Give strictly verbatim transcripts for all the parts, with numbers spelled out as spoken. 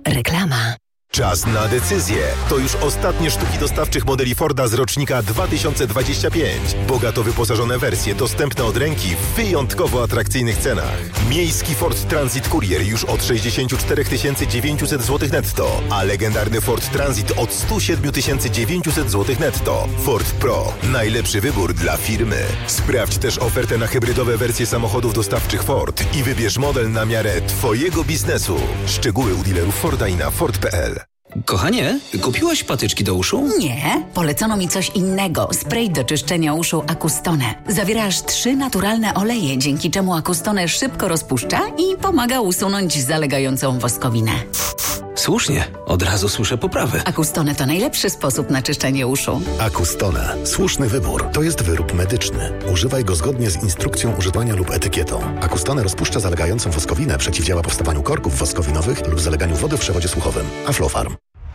Reklama. Czas na decyzję. To już ostatnie sztuki dostawczych modeli Forda z rocznika dwa tysiące dwudziestego piątego. Bogato wyposażone wersje dostępne od ręki w wyjątkowo atrakcyjnych cenach. Miejski Ford Transit Courier już od sześćdziesiąt cztery tysiące dziewięćset złotych netto, a legendarny Ford Transit od sto siedem tysięcy dziewięćset złotych netto. Ford Pro. Najlepszy wybór dla firmy. Sprawdź też ofertę na hybrydowe wersje samochodów dostawczych Ford i wybierz model na miarę Twojego biznesu. Szczegóły u dealerów Forda i na Ford kropka p l. Kochanie, kupiłaś patyczki do uszu? Nie, polecono mi coś innego. Spray do czyszczenia uszu Acustone. Zawiera aż trzy naturalne oleje, dzięki czemu Acustone szybko rozpuszcza i pomaga usunąć zalegającą woskowinę. Słusznie, od razu słyszę poprawę. Acustone to najlepszy sposób na czyszczenie uszu. Acustone. Słuszny wybór. To jest wyrób medyczny. Używaj go zgodnie z instrukcją używania lub etykietą. Acustone rozpuszcza zalegającą woskowinę, przeciwdziała powstawaniu korków woskowinowych lub zaleganiu wody w przewodzie słuchowym. Aflofarm.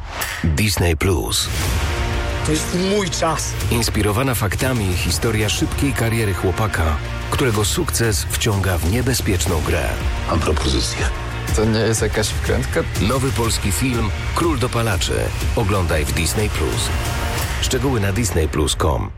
Disney Plus. To jest mój czas. Inspirowana faktami historia szybkiej kariery chłopaka, którego sukces wciąga w niebezpieczną grę. Mam propozycję. To nie jest jakaś wkrętka? Nowy polski film Król dopalaczy. Oglądaj w Disney Plus. Szczegóły na disney plus kropka com.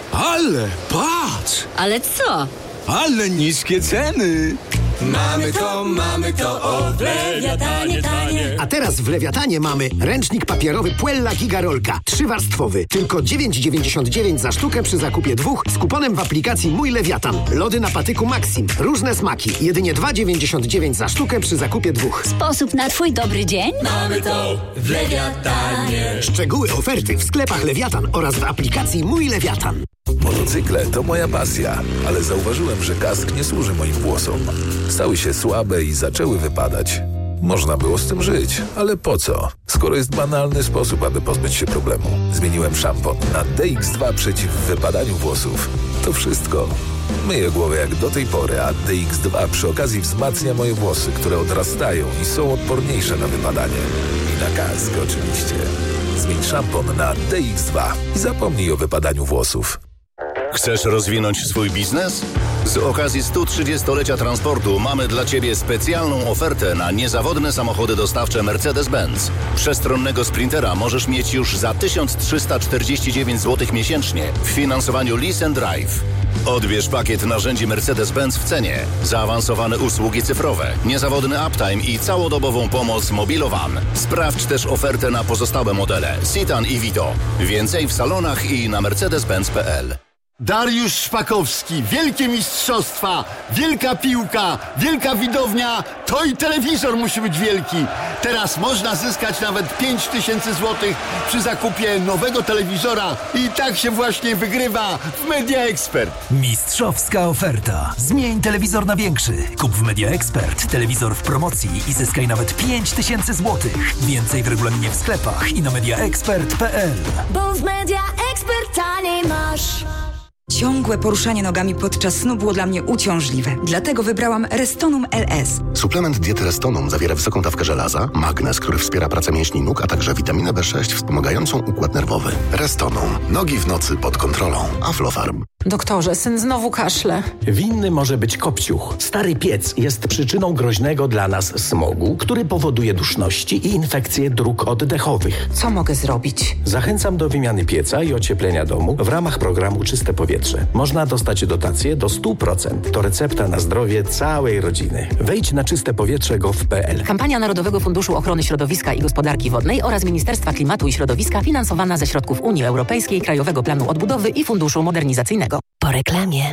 Ale patrz! Ale co? Ale niskie ceny! Mamy to, mamy to, o w Lewiatanie tanie. A teraz w Lewiatanie mamy ręcznik papierowy Puella Gigarolka. Trzywarstwowy. Tylko dziewięć dziewięćdziesiąt dziewięć za sztukę przy zakupie dwóch z kuponem w aplikacji Mój Lewiatan. Lody na patyku Maxim. Różne smaki. Jedynie dwa dziewięćdziesiąt dziewięć za sztukę przy zakupie dwóch. Sposób na twój dobry dzień? Mamy to w Lewiatanie. Szczegóły oferty w sklepach Lewiatan oraz w aplikacji Mój Lewiatan. Motocykle to moja pasja, ale zauważyłem, że kask nie służy moim włosom. Stały się słabe i zaczęły wypadać. Można było z tym żyć, ale po co? Skoro jest banalny sposób, aby pozbyć się problemu. Zmieniłem szampon na D X dwa przeciw wypadaniu włosów. To wszystko. Myję głowę jak do tej pory, a D X dwa przy okazji wzmacnia moje włosy, które odrastają i są odporniejsze na wypadanie. I na kask oczywiście. Zmień szampon na D X dwa i zapomnij o wypadaniu włosów. Chcesz rozwinąć swój biznes? Z okazji stu trzydziestolecia transportu mamy dla Ciebie specjalną ofertę na niezawodne samochody dostawcze Mercedes-Benz. Przestronnego Sprintera możesz mieć już za tysiąc trzysta czterdzieści dziewięć złotych miesięcznie w finansowaniu Lease and Drive. Odbierz pakiet narzędzi Mercedes-Benz w cenie, zaawansowane usługi cyfrowe, niezawodny uptime i całodobową pomoc Mobilowan. Sprawdź też ofertę na pozostałe modele Citan i Vito. Więcej w salonach i na mercedes benz kropka p l. Dariusz Szpakowski, wielkie mistrzostwa, wielka piłka, wielka widownia, to i telewizor musi być wielki. Teraz można zyskać nawet pięć tysięcy złotych przy zakupie nowego telewizora i tak się właśnie wygrywa w Media Expert. Mistrzowska oferta. Zmień telewizor na większy. Kup w Media Expert telewizor w promocji i zyskaj nawet pięć tysięcy złotych. Więcej w regulaminie w sklepach i na media expert kropka p l. Bo w Media Expert taniej masz. Ciągłe poruszanie nogami podczas snu było dla mnie uciążliwe. Dlatego wybrałam Restonum L S. Suplement diety Restonum zawiera wysoką dawkę żelaza, magnez, który wspiera pracę mięśni nóg, a także witaminę B sześć wspomagającą układ nerwowy. Restonum. Nogi w nocy pod kontrolą. Aflofarm. Doktorze, syn znowu kaszle. Winny może być kopciuch. Stary piec jest przyczyną groźnego dla nas smogu, który powoduje duszności i infekcje dróg oddechowych. Co mogę zrobić? Zachęcam do wymiany pieca i ocieplenia domu w ramach programu Czyste Powietrze. Można dostać dotację do stu procent. To recepta na zdrowie całej rodziny. Wejdź na czyste powietrze kropka gov kropka p l. Kampania Narodowego Funduszu Ochrony Środowiska i Gospodarki Wodnej oraz Ministerstwa Klimatu i Środowiska finansowana ze środków Unii Europejskiej, Krajowego Planu Odbudowy i Funduszu Modernizacyjnego. Po reklamie.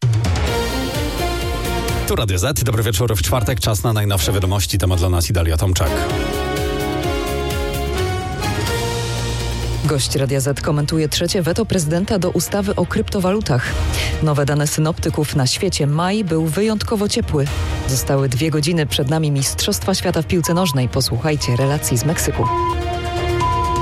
Tu Radio Z. Dobry wieczór w czwartek. Czas na najnowsze wiadomości. Temat dla nas Idalia Tomczak. Gość Radia Z komentuje trzecie weto prezydenta do ustawy o kryptowalutach. Nowe dane synoptyków na świecie. Maj był wyjątkowo ciepły. Zostały dwie godziny przed nami Mistrzostwa Świata w piłce nożnej. Posłuchajcie relacji z Meksyku.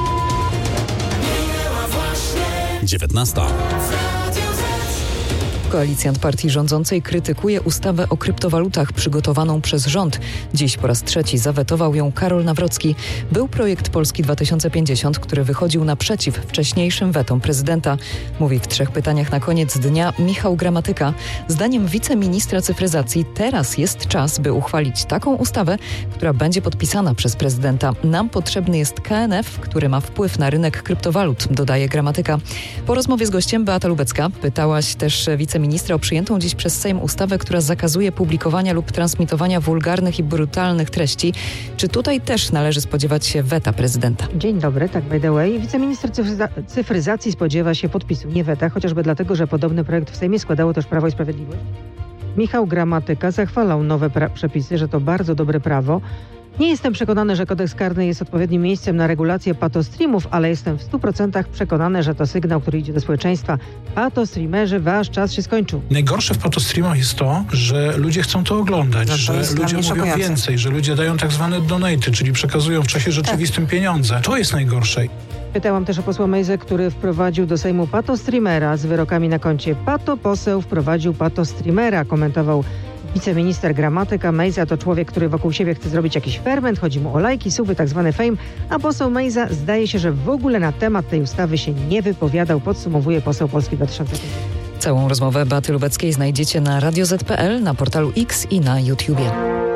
dziewiętnasta. Koalicjant partii rządzącej krytykuje ustawę o kryptowalutach przygotowaną przez rząd. Dziś po raz trzeci zawetował ją Karol Nawrocki. Był projekt Polski dwa tysiące pięćdziesiąt, który wychodził naprzeciw wcześniejszym wetom prezydenta. Mówi w trzech pytaniach na koniec dnia Michał Gramatyka. Zdaniem wiceministra cyfryzacji teraz jest czas, by uchwalić taką ustawę, która będzie podpisana przez prezydenta. Nam potrzebny jest K N F, który ma wpływ na rynek kryptowalut, dodaje Gramatyka. Po rozmowie z gościem Beata Lubecka pytałaś też wiceministra o przyjętą dziś przez Sejm ustawę, która zakazuje publikowania lub transmitowania wulgarnych i brutalnych treści. Czy tutaj też należy spodziewać się weta prezydenta? Dzień dobry, tak by the way. Wiceminister cyfryza- cyfryzacji spodziewa się podpisu, nie weta, chociażby dlatego, że podobny projekt w Sejmie składało też Prawo i Sprawiedliwość. Michał Gramatyka zachwalał nowe pra- przepisy, że to bardzo dobre prawo. Nie jestem przekonany, że kodeks karny jest odpowiednim miejscem na regulację patostreamów, ale jestem w stu procentach przekonany, że to sygnał, który idzie do społeczeństwa. Patostreamerzy, wasz czas się skończył. Najgorsze w patostreamach jest to, że ludzie chcą to oglądać, no to że ludzie mówią szokujące. Więcej, że ludzie dają tak zwane donaty, czyli przekazują w czasie rzeczywistym tak. pieniądze. To jest najgorsze. Pytałam też o posła Mejzę, który wprowadził do Sejmu patostreamera z wyrokami na koncie. Pato poseł wprowadził patostreamera, komentował wiceminister Gramatyka. Mejza to człowiek, który wokół siebie chce zrobić jakiś ferment, chodzi mu o lajki, suby, tak zwany fame, a poseł Mejza zdaje się, że w ogóle na temat tej ustawy się nie wypowiadał, podsumowuje poseł Polski dwa tysiące pięćdziesiąt. Całą rozmowę Beaty Lubeckiej znajdziecie na radio zet kropka pe el, na portalu X i na YouTubie.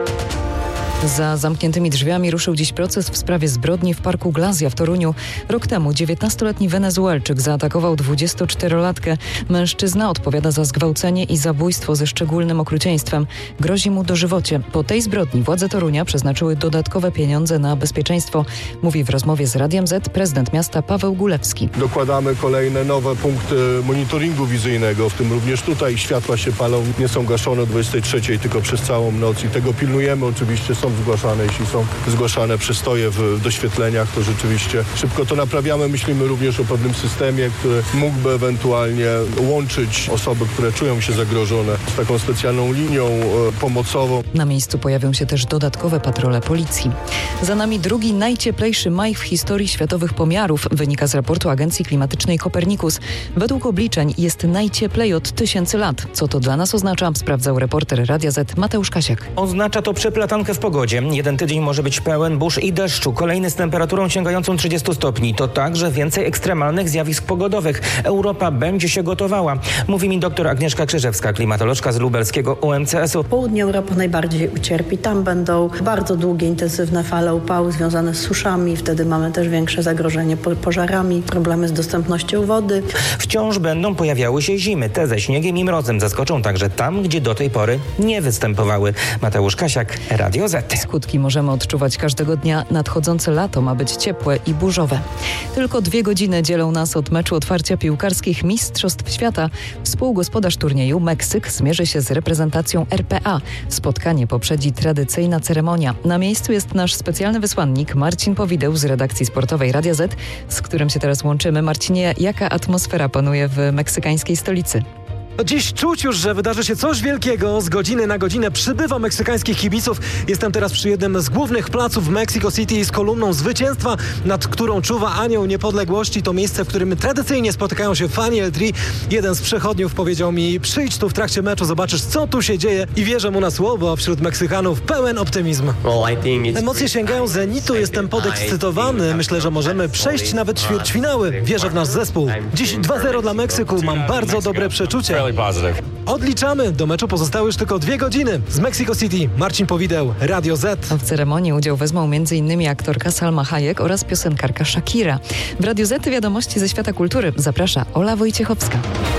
Za zamkniętymi drzwiami ruszył dziś proces w sprawie zbrodni w Parku Glazja w Toruniu. Rok temu dziewiętnastoletni Wenezuelczyk zaatakował dwudziestoczterolatkę. Mężczyzna odpowiada za zgwałcenie i zabójstwo ze szczególnym okrucieństwem. Grozi mu dożywocie. Po tej zbrodni władze Torunia przeznaczyły dodatkowe pieniądze na bezpieczeństwo. Mówi w rozmowie z Radiem Z prezydent miasta Paweł Gulewski. Dokładamy kolejne nowe punkty monitoringu wizyjnego, w tym również tutaj światła się palą, nie są gaszone o dwudziestej trzeciej, tylko przez całą noc i tego pilnujemy. Oczywiście są zgłaszane, jeśli są zgłaszane przystoje w doświetleniach, to rzeczywiście szybko to naprawiamy. Myślimy również o pewnym systemie, który mógłby ewentualnie łączyć osoby, które czują się zagrożone z taką specjalną linią e, pomocową. Na miejscu pojawią się też dodatkowe patrole policji. Za nami drugi najcieplejszy maj w historii światowych pomiarów, wynika z raportu Agencji Klimatycznej Copernicus. Według obliczeń jest najcieplej od tysięcy lat. Co to dla nas oznacza? Sprawdzał reporter Radia Z Mateusz Kasiak. Oznacza to przeplatankę w pogodzie. Jeden tydzień może być pełen burz i deszczu, kolejny z temperaturą sięgającą trzydziestu stopni. To także więcej ekstremalnych zjawisk pogodowych. Europa będzie się gotowała, mówi mi dr Agnieszka Krzyżewska, klimatolożka z lubelskiego U M C S-u. Południe Europy najbardziej ucierpi. Tam będą bardzo długie, intensywne fale upałów związane z suszami. Wtedy mamy też większe zagrożenie pożarami, problemy z dostępnością wody. Wciąż będą pojawiały się zimy. Te ze śniegiem i mrozem zaskoczą także tam, gdzie do tej pory nie występowały. Mateusz Kasiak, Radio Z. Skutki możemy odczuwać każdego dnia. Nadchodzące lato ma być ciepłe i burzowe. Tylko dwie godziny dzielą nas od meczu otwarcia piłkarskich Mistrzostw Świata. Współgospodarz turnieju Meksyk zmierzy się z reprezentacją R P A. Spotkanie poprzedzi tradycyjna ceremonia. Na miejscu jest nasz specjalny wysłannik Marcin Powideł z redakcji sportowej Radia Z, z którym się teraz łączymy. Marcinie, jaka atmosfera panuje w meksykańskiej stolicy? Dziś czuć już, że wydarzy się coś wielkiego. Z godziny na godzinę przybywa meksykańskich kibiców. Jestem teraz przy jednym z głównych placów w Mexico City z kolumną zwycięstwa, nad którą czuwa Anioł Niepodległości. To miejsce, w którym tradycyjnie spotykają się fani El Tri. Jeden z przechodniów powiedział mi: przyjdź tu w trakcie meczu, zobaczysz, co tu się dzieje. I wierzę mu na słowo. Wśród Meksykanów pełen optymizm. Emocje sięgają zenitu, jestem podekscytowany. Myślę, że możemy przejść nawet ćwierćfinały. Wierzę w nasz zespół. Dziś dwa zero dla Meksyku. Mam bardzo dobre przeczucie. Odliczamy. Do meczu pozostały już tylko dwie godziny. Z Mexico City Marcin Powideł, Radio Z. W ceremonii udział wezmą m.in. aktorka Salma Hayek oraz piosenkarka Shakira. W Radio Z wiadomości ze świata kultury zaprasza Ola Wojciechowska.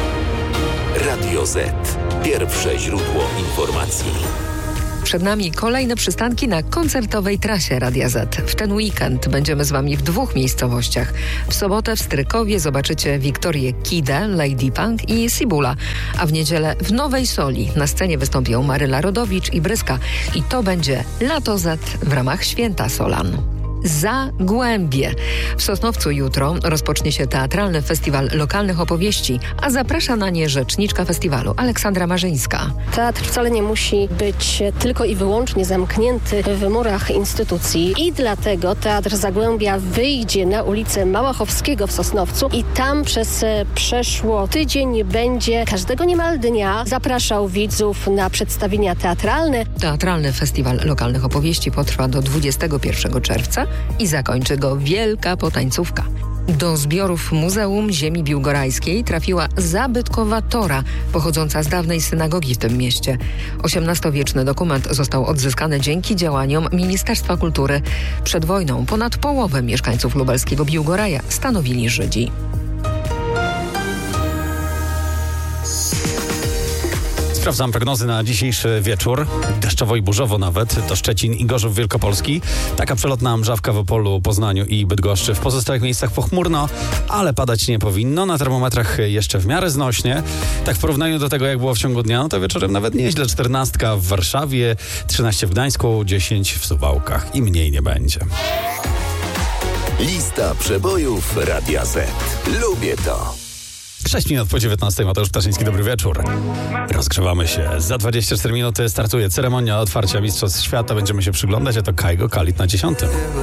Radio Z. Pierwsze źródło informacji. Przed nami kolejne przystanki na koncertowej trasie Radia Z. W ten weekend będziemy z Wami w dwóch miejscowościach. W sobotę w Strykowie zobaczycie Wiktorię Kidę, Lady Punk i Sibula, a w niedzielę w Nowej Soli na scenie wystąpią Maryla Rodowicz i Bryska. I to będzie Lato Z w ramach Święta Solan. Zagłębie. W Sosnowcu jutro rozpocznie się teatralny festiwal lokalnych opowieści, a zaprasza na nie rzeczniczka festiwalu Aleksandra Marzyńska. Teatr wcale nie musi być tylko i wyłącznie zamknięty w murach instytucji i dlatego Teatr Zagłębia wyjdzie na ulicę Małachowskiego w Sosnowcu i tam przez przeszło tydzień będzie każdego niemal dnia zapraszał widzów na przedstawienia teatralne. Teatralny festiwal lokalnych opowieści potrwa do dwudziestego pierwszego czerwca i zakończy go wielka potańcówka. Do zbiorów Muzeum Ziemi Biłgorajskiej trafiła zabytkowa tora pochodząca z dawnej synagogi w tym mieście. osiemnastowieczny dokument został odzyskany dzięki działaniom Ministerstwa Kultury. Przed wojną ponad połowę mieszkańców lubelskiego Biłgoraja stanowili Żydzi. Sprawdzam prognozy na dzisiejszy wieczór. Deszczowo i burzowo nawet. To Szczecin i Gorzów Wielkopolski. Taka przelotna mrzawka w Opolu, Poznaniu i Bydgoszczy. W pozostałych miejscach pochmurno, ale padać nie powinno. Na termometrach jeszcze w miarę znośnie. Tak w porównaniu do tego, jak było w ciągu dnia, no to wieczorem nawet nieźle. czternastka w Warszawie, trzynaście w Gdańsku, dziesięć w Suwałkach i mniej nie będzie. Lista przebojów Radia Z. Lubię to. sześć minut po dziewiętnastej. Mateusz Ptaszyński, dobry wieczór. Rozgrzewamy się. Za dwadzieścia cztery minuty startuje ceremonia otwarcia Mistrzostw Świata. Będziemy się przyglądać, a to Kaigo Kalit na dziesiątym.